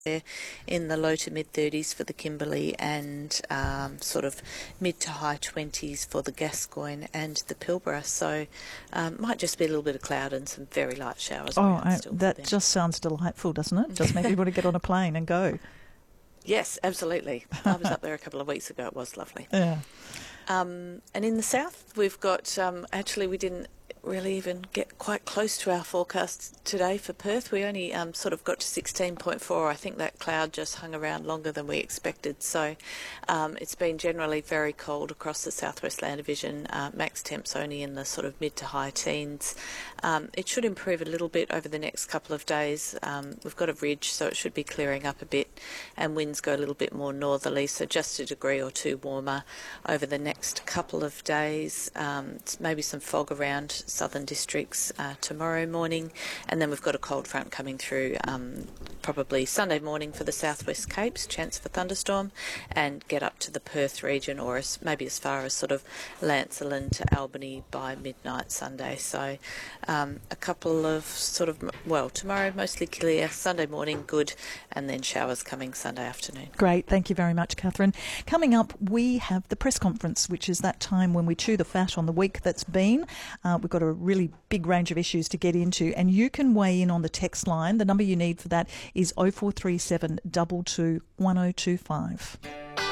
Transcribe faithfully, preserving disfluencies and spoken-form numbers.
there in the low to mid thirties for the Kimberley and um, sort of mid to high twenties for the Gascoyne and the Pilbara. So um, might just be a little bit of cloud and some very light showers. Oh, around I, still that just sounds delightful, doesn't it? Just make everybody get on a plane and go. Yes, absolutely. I was up there a couple of weeks ago. It was lovely. Yeah. Um, and in the south, we've got, um, actually we didn't really even get quite close to our forecast today for Perth. We only um, sort of got to sixteen point four. I think that cloud just hung around longer than we expected. So um, it's been generally very cold across the southwest land division. Uh, max temps only in the sort of mid to high teens. Um, it should improve a little bit over the next couple of days. Um, we've got a ridge, so it should be clearing up a bit, and winds go a little bit more northerly, so just a degree or two warmer over the next couple of days. Um, maybe some fog around southern districts uh, tomorrow morning, and then we've got a cold front coming through um, probably Sunday morning for the southwest Capes, chance for thunderstorm, and get up to the Perth region, or as, maybe as far as sort of Lancelin to Albany by midnight Sunday. So um, a couple of sort of, well, tomorrow mostly clear, Sunday morning good, and then showers coming Sunday afternoon. Great, thank you very much, Catherine. Coming up, we have the press conference, which is that time when we chew the fat on the week that's been. Uh, we've got a really big range of issues to get into, and you can weigh in on the text line. The number you need for that is oh four three seven two two one oh two five.